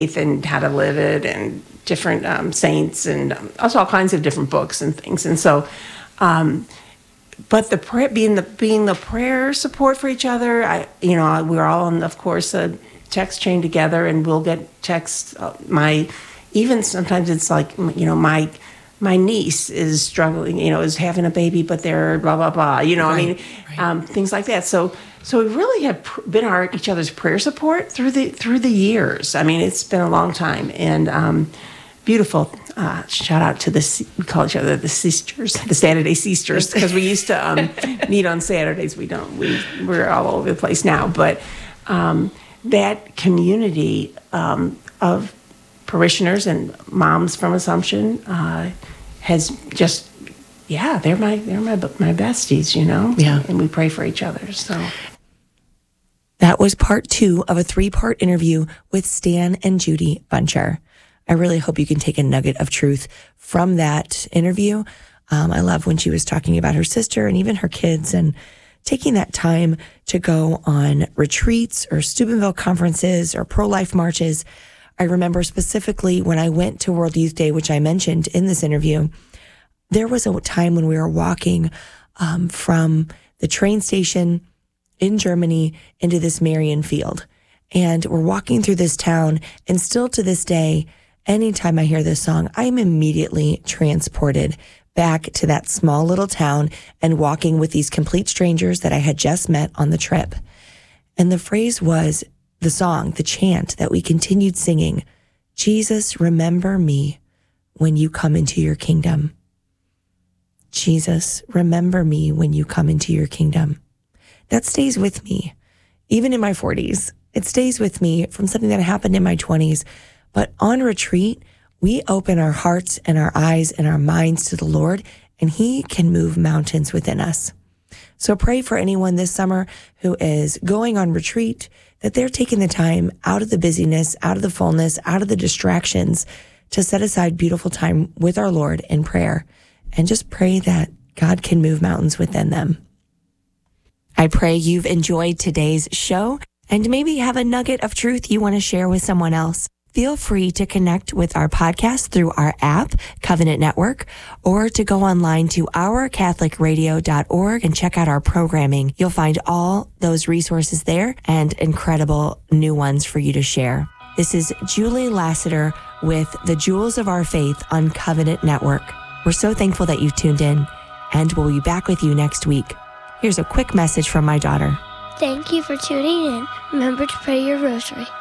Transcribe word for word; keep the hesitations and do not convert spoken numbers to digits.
faith and how to live it, and different um, saints, and also all kinds of different books and things. And so, um, but the prayer, being the being the prayer support for each other, I, you know, we're all on, of course, a text chain together, and we'll get texts. Uh, my, even sometimes it's like, you know, my. My niece is struggling, you know, is having a baby, but they're blah, blah, blah, you know, right, I mean, right. um, things like that. So so we really have pr- been our each other's prayer support through the through the years. I mean, it's been a long time, and um, beautiful. Uh, shout out to the, we call each other the sisters, the Saturday sisters, because we used to um, meet on Saturdays. We don't, we, we're all over the place now. But um, that community um, of parishioners and moms from Assumption uh, has just, yeah, they're my they're my my besties, you know. Yeah, and we pray for each other. So that was part two of a three-part interview with Stan and Judy Buncher. I really hope you can take a nugget of truth from that interview. Um, I love when she was talking about her sister and even her kids, and taking that time to go on retreats or Steubenville conferences or pro-life marches. I remember specifically when I went to World Youth Day, which I mentioned in this interview, there was a time when we were walking um, from the train station in Germany into this Marion field. And we're walking through this town, and still to this day, anytime I hear this song, I'm immediately transported back to that small little town and walking with these complete strangers that I had just met on the trip. And the phrase was, the song, the chant that we continued singing, Jesus, remember me when you come into your kingdom. Jesus, remember me when you come into your kingdom. That stays with me, even in my forties. It stays with me from something that happened in my twenties. But on retreat, we open our hearts and our eyes and our minds to the Lord, and He can move mountains within us. So pray for anyone this summer who is going on retreat, that they're taking the time out of the busyness, out of the fullness, out of the distractions to set aside beautiful time with our Lord in prayer, and just pray that God can move mountains within them. I pray you've enjoyed today's show and maybe have a nugget of truth you want to share with someone else. Feel free to connect with our podcast through our app, Covenant Network, or to go online to our catholic radio dot org and check out our programming. You'll find all those resources there and incredible new ones for you to share. This is Julie Lassiter with the Jewels of Our Faith on Covenant Network. We're so thankful that you've tuned in, and we'll be back with you next week. Here's a quick message from my daughter. Thank you for tuning in. Remember to pray your rosary.